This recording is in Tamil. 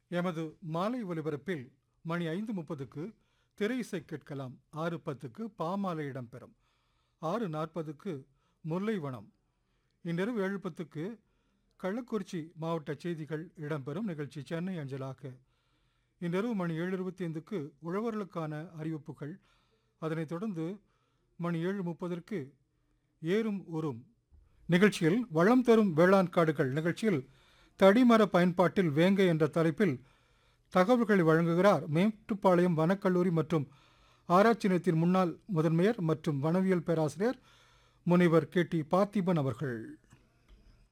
எமது மாலை ஒலிபரப்பில் மணி 5:30க்கு திரை இசை கேட்கலாம். 6:10க்கு பாமாலை இடம்பெறும். 6:40க்கு முல்லைவனம். இன்றிரவு 7:10க்கு கள்ளக்குறிச்சி மாவட்ட செய்திகள் இடம்பெறும் நிகழ்ச்சி சென்னை அஞ்சலாக. இன்றிரவு மணி 7:25க்கு உழவர்களுக்கான அறிவிப்புகள். அதனைத் தொடர்ந்து மணி 7:30க்கு ஏறும் ஊரும் நிகழ்ச்சியில் வளம் தரும் வேளாண் காடுகள் நிகழ்ச்சியில் தடிமர பயன்பாட்டில் வேங்கை என்ற தலைப்பில் தகவல்களை வழங்குகிறார் மேட்டுப்பாளையம் வனக்கல்லூரி மற்றும் ஆராய்ச்சி நிலையத்தின் முன்னாள் முதன்மையர் மற்றும் வனவியல் பேராசிரியர் முனைவர் KT பார்த்திபன் அவர்கள்.